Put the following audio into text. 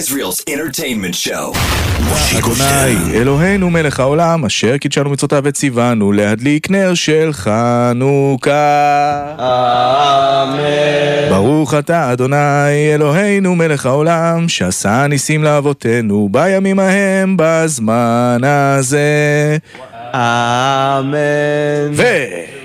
Israel's entertainment show. אדוני אלוהינו מלך העולם אשר קידשנו מצוותיו וציוונו להדליק נר של חנוכה. אמן. ברוך אתה אדוני אלוהינו מלך העולם שעשה ניסים לאבותינו בימים ההם בזמן הזה. אמן.